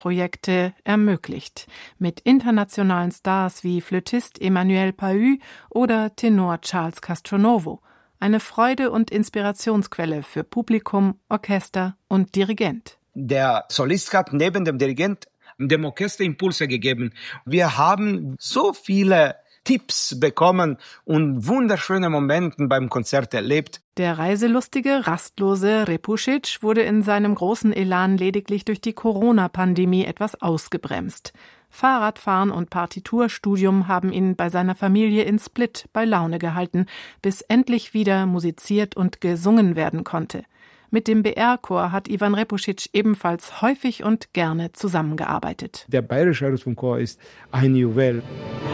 Projekte ermöglicht. Mit internationalen Stars wie Flötist Emmanuel Pahud oder Tenor Charles Castronovo. Eine Freude und Inspirationsquelle für Publikum, Orchester und Dirigent. Der Solist hat neben dem Dirigent dem Orchester Impulse gegeben. Wir haben so viele Tipps bekommen und wunderschöne Momente beim Konzert erlebt. Der reiselustige, rastlose Repušić wurde in seinem großen Elan lediglich durch die Corona-Pandemie etwas ausgebremst. Fahrradfahren und Partiturstudium haben ihn bei seiner Familie in Split bei Laune gehalten, bis endlich wieder musiziert und gesungen werden konnte. Mit dem BR-Chor hat Ivan Repušić ebenfalls häufig und gerne zusammengearbeitet. Der Bayerische Rundfunkchor ist ein Juwel.